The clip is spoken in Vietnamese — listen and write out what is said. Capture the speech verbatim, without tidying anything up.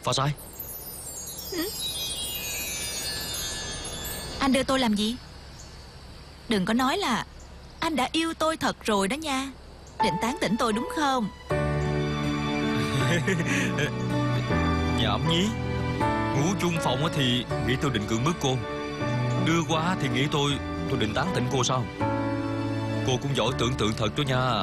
Phá sai. Ừ? Anh đưa tôi làm gì? Đừng có nói là anh đã yêu tôi thật rồi đó nha. Định tán tỉnh tôi đúng không? Nhảm nhí. Ngủ chung phòng thì nghĩ tôi định cưỡng bức cô, đưa qua thì nghĩ tôi Tôi định tán tỉnh cô sao? Cô cũng giỏi tưởng tượng thật đó nha.